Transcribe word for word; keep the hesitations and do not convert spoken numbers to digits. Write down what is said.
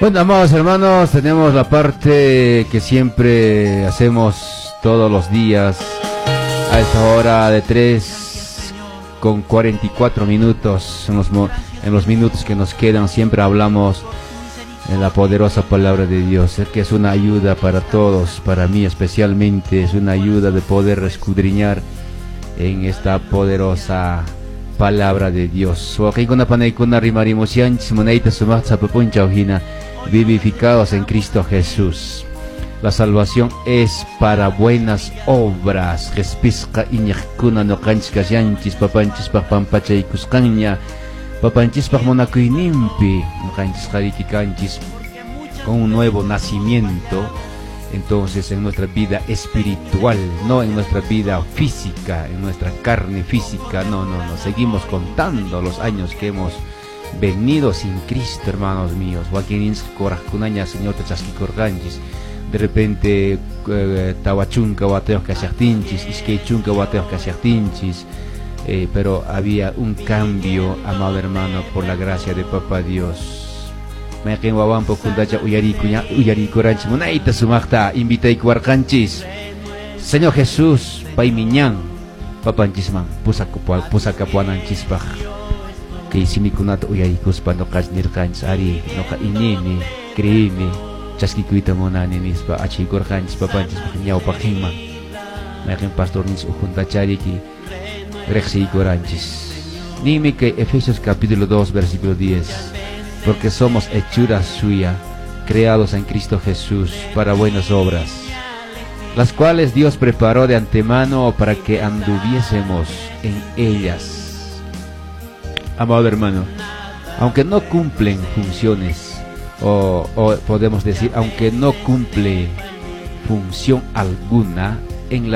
Bueno, amados hermanos, tenemos la parte que siempre hacemos todos los días a esta hora de tres con cuarenta y cuatro minutos. En los, en los minutos que nos quedan siempre hablamos en la poderosa palabra de Dios, que es una ayuda para todos, para mí especialmente, es una ayuda de poder escudriñar en esta poderosa palabra de Dios. Vivificados en Cristo Jesús. La salvación es para buenas obras. Respiska iñakuna no kanchka yanchis papanchis papampachay kuscaña papanchis pamonakuinimpi no kanchis hariki kanchis con un nuevo nacimiento. Entonces en nuestra vida espiritual, no en nuestra vida física, en nuestra carne física, no, no, no, seguimos contando los años que hemos venido sin Cristo, hermanos míos. Señor, de repente tawachunka wateo kashachtinchis, iskeichunka wateo kashachtinchis, pero había un cambio, amado hermano, por la gracia de Papá Dios. Mequen wawampo kundacha uyarikuña uyarikuranchis munaita sumakta invitay kuarkanchis. Señor Jesús, paimiñan papanchisman pusakapuan pusakapuananchispaj que si mi kunata uyarikuspa no kasnirkanchis ari no ka inimi creime chaskikuita monani nispa achikurkanchis papanchispa ñawpajinman meqen pastor nis ujuntachari ki rexikuranchis nimi que Efesios capítulo dos versículo diez. Porque somos hechura suya, creados en Cristo Jesús para buenas obras, las cuales Dios preparó de antemano para que anduviésemos en ellas. Amado hermano, aunque no cumplen funciones, o, o podemos decir, aunque no cumple función alguna